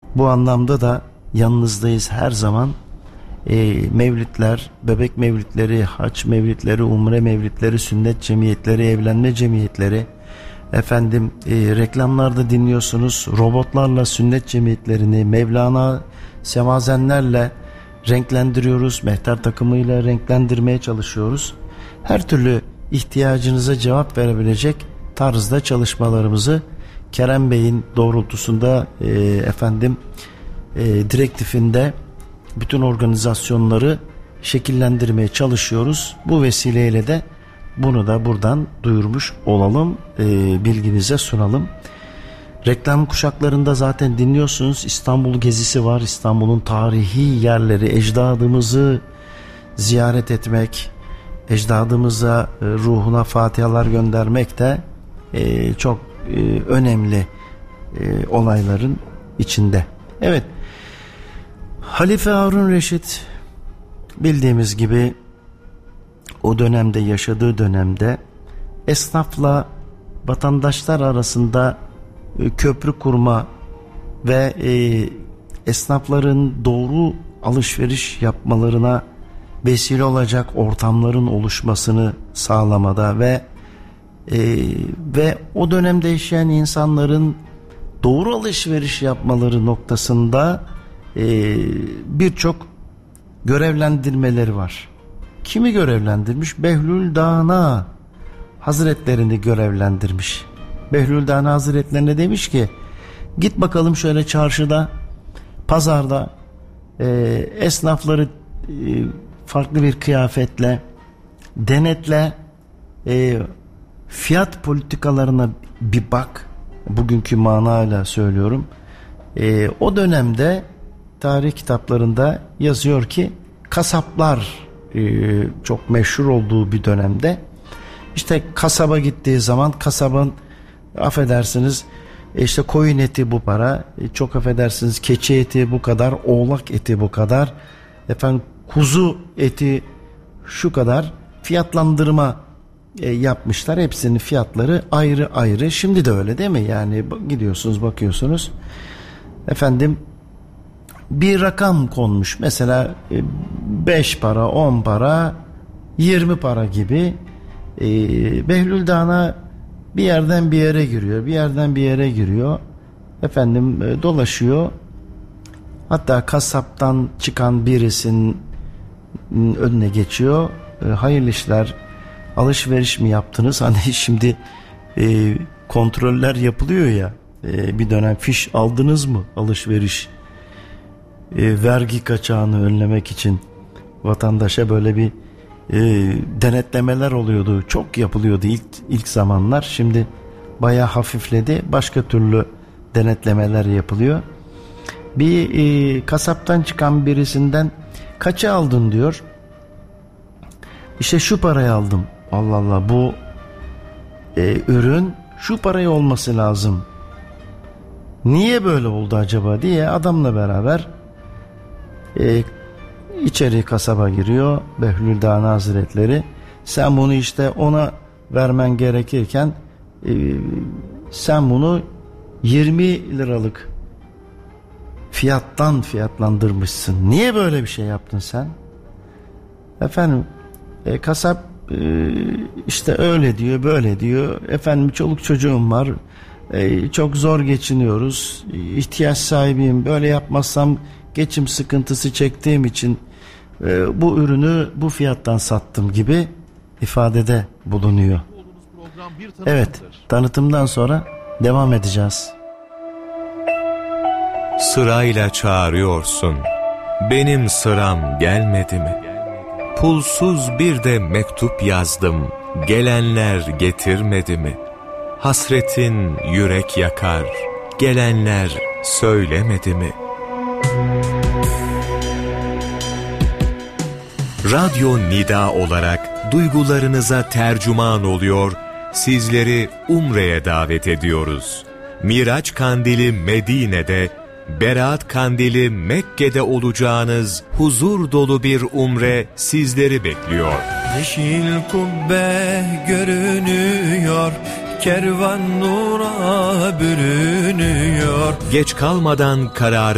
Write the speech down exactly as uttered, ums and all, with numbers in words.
Bu anlamda da yanınızdayız her zaman. E, mevlitler, bebek mevlitleri, hac mevlitleri, umre mevlitleri, sünnet cemiyetleri, evlenme cemiyetleri, efendim e, reklamlarda dinliyorsunuz, robotlarla sünnet cemiyetlerini, Mevlana semazenlerle renklendiriyoruz, mehter takımıyla renklendirmeye çalışıyoruz. Her türlü ihtiyacınıza cevap verebilecek tarzda çalışmalarımızı Kerem Bey'in doğrultusunda e, efendim e, direktifinde bütün organizasyonları şekillendirmeye çalışıyoruz. Bu vesileyle de bunu da buradan duyurmuş olalım, e, bilginize sunalım. Reklam kuşaklarında zaten dinliyorsunuz, İstanbul gezisi var. İstanbul'un tarihi yerleri, ecdadımızı ziyaret etmek, ecdadımıza e, ruhuna fatihalar göndermek de e, çok e, önemli e, olayların içinde. Evet, Halife Harun Reşit bildiğimiz gibi o dönemde, yaşadığı dönemde esnafla vatandaşlar arasında e, köprü kurma ve e, esnafların doğru alışveriş yapmalarına vesile olacak ortamların oluşmasını sağlamada ve e, ve o dönemde yaşayan insanların doğru alışveriş yapmaları noktasında e, birçok görevlendirmeleri var. Kimi görevlendirmiş? Behlül Dana Hazretlerini görevlendirmiş. Behlül Dana Hazretlerine demiş ki, git bakalım şöyle çarşıda, pazarda e, esnafları e, farklı bir kıyafetle denetle, e, fiyat politikalarına bir bak. Bugünkü manayla söylüyorum. E, o dönemde tarih kitaplarında yazıyor ki kasaplar e, çok meşhur olduğu bir dönemde, işte kasaba gittiği zaman kasabın, affedersiniz, işte koyun eti bu para, çok affedersiniz keçi eti bu kadar, oğlak eti bu kadar, efendim kuzu eti şu kadar fiyatlandırma e, yapmışlar. Hepsinin fiyatları ayrı ayrı. Şimdi de öyle değil mi? Yani gidiyorsunuz, bakıyorsunuz, efendim bir rakam konmuş. Mesela beş para, on para, yirmi para gibi. e, Behlül Dana bir yerden bir yere giriyor, bir yerden bir yere giriyor, efendim e, dolaşıyor. Hatta kasaptan çıkan birisinin önüne geçiyor. E, hayırlı işler, alışveriş mi yaptınız? Hani şimdi e, kontroller yapılıyor ya, e, bir dönem fiş aldınız mı alışveriş? E, vergi kaçağını önlemek için vatandaşa böyle bir e, denetlemeler oluyordu. Çok yapılıyordu ilk ilk zamanlar. Şimdi bayağı hafifledi. Başka türlü denetlemeler yapılıyor. Bir e, kasaptan çıkan birisinden kaça aldın diyor. İşte şu parayı aldım. Allah Allah, bu e, ürün şu parayı olması lazım. Niye böyle oldu acaba diye adamla beraber e, içeri kasaba giriyor Behlül Dana Hazretleri. Sen bunu işte ona vermen gerekirken e, sen bunu yirmi liralık fiyattan fiyatlandırmışsın. Niye böyle bir şey yaptın sen? Efendim e, kasap e, işte öyle diyor, böyle diyor. Efendim çoluk çocuğum var, e, çok zor geçiniyoruz, ihtiyaç sahibiyim, böyle yapmazsam geçim sıkıntısı çektiğim için e, bu ürünü bu fiyattan sattım gibi ifadede bulunuyor. Evet, tanıtımdan sonra devam edeceğiz. Sırayla çağırıyorsun, benim sıram gelmedi mi? Pulsuz bir de mektup yazdım, gelenler getirmedi mi? Hasretin yürek yakar, gelenler söylemedi mi? Radyo Nida olarak duygularınıza tercüman oluyor, sizleri Umre'ye davet ediyoruz. Miraç Kandili Medine'de, Berat Kandili Mekke'de olacağınız huzur dolu bir umre sizleri bekliyor. Yeşil kubbe görünüyor, kervan nura bürünüyor. Geç kalmadan kararı